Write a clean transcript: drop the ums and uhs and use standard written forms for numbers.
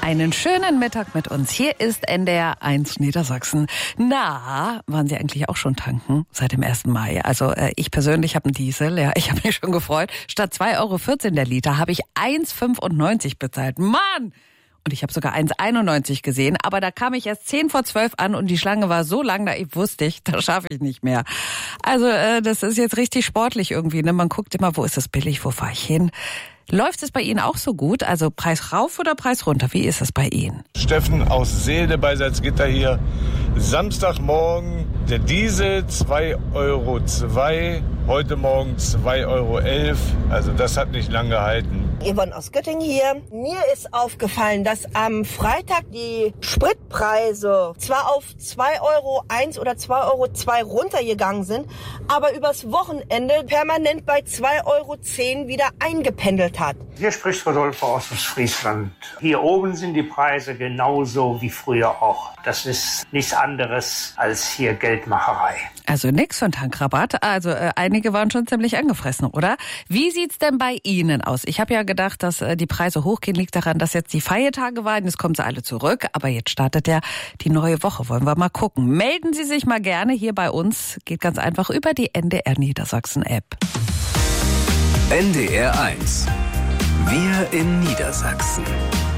Einen schönen Mittag mit uns. Hier ist NDR 1 Niedersachsen. Na, waren Sie eigentlich auch schon tanken seit dem 1. Mai? Also ich persönlich habe einen Diesel, ja, ich habe mich schon gefreut. Statt 2,14 € der Liter habe ich 1,95 € bezahlt. Mann! Und ich habe sogar 1,91 € gesehen, aber da kam ich erst 10 vor 12 an und die Schlange war so lang, da wusste ich, das schaffe ich nicht mehr. Also das ist jetzt richtig sportlich irgendwie, ne? Man guckt immer, wo ist es billig, wo fahre ich hin? Läuft es bei Ihnen auch so gut? Also Preis rauf oder Preis runter? Wie ist es bei Ihnen? Steffen aus Seelde bei Salzgitter hier. Samstagmorgen der Diesel 2,02 €, heute Morgen 2,11 €. Also das hat nicht lange gehalten. Yvonne aus Göttingen hier. Mir ist aufgefallen, dass am Freitag die Spritpreise zwar auf 2,01 € oder 2,02 € runtergegangen sind, aber übers Wochenende permanent bei 2,10 € wieder eingependelt hat. Hier spricht Rodolfo aus Friesland. Hier oben sind die Preise genauso wie früher auch. Das ist nichts anderes als hier Geldmacherei. Also nix von Tankrabatt. Also einige waren schon ziemlich angefressen, oder? Wie sieht's denn bei Ihnen aus? Ich habe ja gedacht, dass die Preise hochgehen, liegt daran, dass jetzt die Feiertage waren. Jetzt kommen sie alle zurück. Aber jetzt startet ja die neue Woche. Wollen wir mal gucken. Melden Sie sich mal gerne hier bei uns. Geht ganz einfach über die NDR Niedersachsen App. NDR 1. Wir in Niedersachsen.